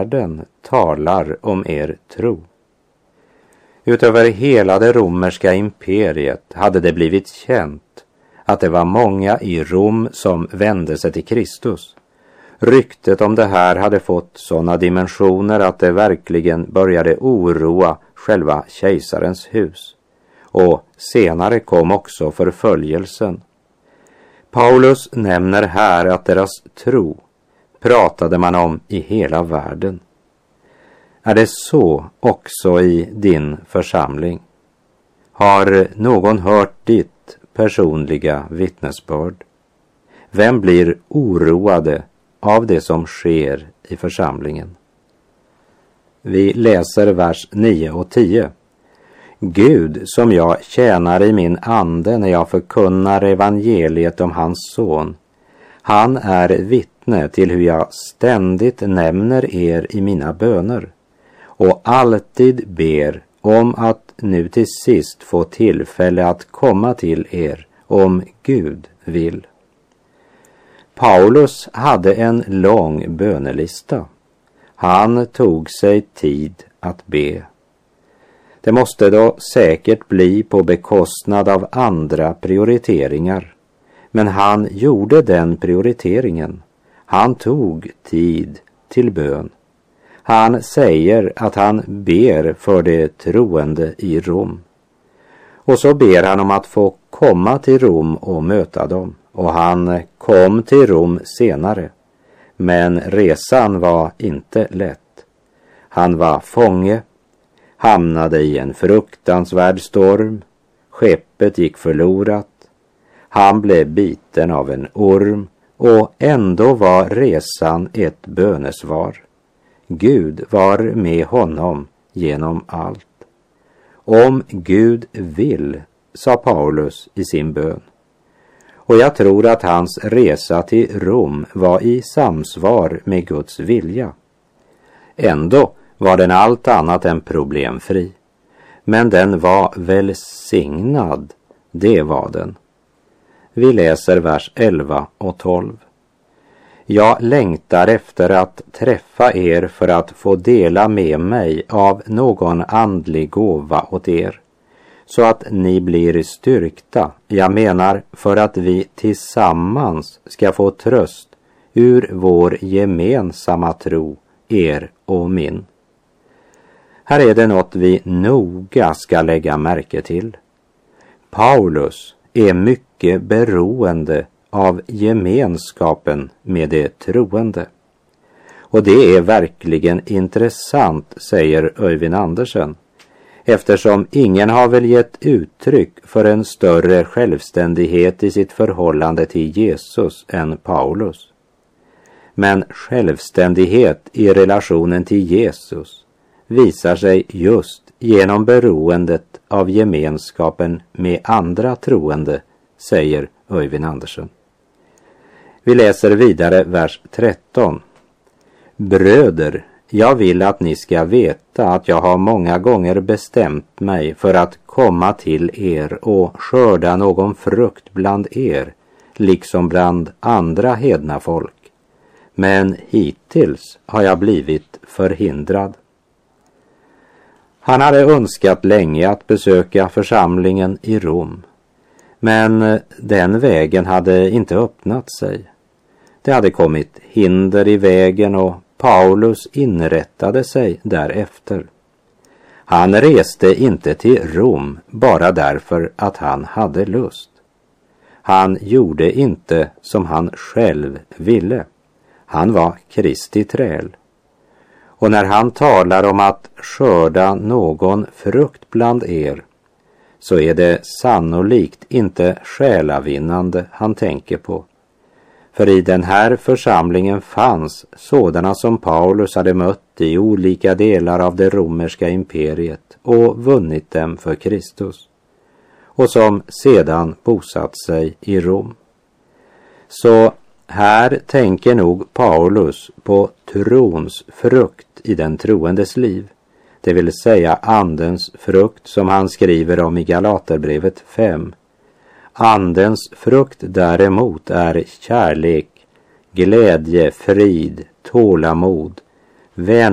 världen talar om er tro. Utöver hela det romerska imperiet hade det blivit känt att det var många i Rom som vände sig till Kristus. Ryktet om det här hade fått sådana dimensioner att det verkligen började oroa själva kejsarens hus. Och senare kom också förföljelsen. Paulus nämner här att deras tro pratade man om i hela världen. Är det så också i din församling? Har någon hört ditt personliga vittnesbörd? Vem blir oroade av det som sker i församlingen? Vi läser vers 9 och 10. Gud, som jag tjänar i min ande när jag förkunnar evangeliet om hans son, han är vittne till hur jag ständigt nämner er i mina böner och alltid ber om att nu till sist få tillfälle att komma till er om Gud vill. Paulus hade en lång bönelista. Han tog sig tid att be. Det måste då säkert bli på bekostnad av andra prioriteringar. Men han gjorde den prioriteringen. Han tog tid till bön. Han säger att han ber för det troende i Rom. Och så ber han om att få komma till Rom och möta dem. Och han kom till Rom senare. Men resan var inte lätt. Han var fånge, hamnade i en fruktansvärd storm. Skeppet gick förlorat. Han blev biten av en orm och ändå var resan ett bönesvar. Gud var med honom genom allt. Om Gud vill, sa Paulus i sin bön. Och jag tror att hans resa till Rom var i samsvar med Guds vilja. Ändå var den allt annat än problemfri. Men den var välsignad, det var den. Vi läser vers 11 och 12. Jag längtar efter att träffa er för att få dela med mig av någon andlig gåva åt er, så att ni blir styrkta. Jag menar för att vi tillsammans ska få tröst ur vår gemensamma tro, er och min. Här är det något vi noga ska lägga märke till. Paulus är mycket beroende av gemenskapen med det troende. Och det är verkligen intressant, säger Öyvind Andersen, eftersom ingen har väl gett uttryck för en större självständighet i sitt förhållande till Jesus än Paulus. Men självständighet i relationen till Jesus visar sig just genom beroendet av gemenskapen med andra troende, säger Öyvind Andersen. Vi läser vidare vers 13. Bröder, jag vill att ni ska veta att jag har många gånger bestämt mig för att komma till er och skörda någon frukt bland er, liksom bland andra hedna folk. Men hittills har jag blivit förhindrad. Han hade önskat länge att besöka församlingen i Rom, men den vägen hade inte öppnat sig. Det hade kommit hinder i vägen och Paulus inrättade sig därefter. Han reste inte till Rom bara därför att han hade lust. Han gjorde inte som han själv ville. Han var Kristi träl. Och när han talar om att skörda någon frukt bland er, så är det sannolikt inte själavinnande han tänker på. För i den här församlingen fanns sådana som Paulus hade mött i olika delar av det romerska imperiet och vunnit dem för Kristus, och som sedan bosatt sig i Rom. Så här tänker nog Paulus på trons frukt i den troendes liv, det vill säga andens frukt som han skriver om i Galaterbrevet 5. Andens frukt däremot är kärlek, glädje, frid, tålamod,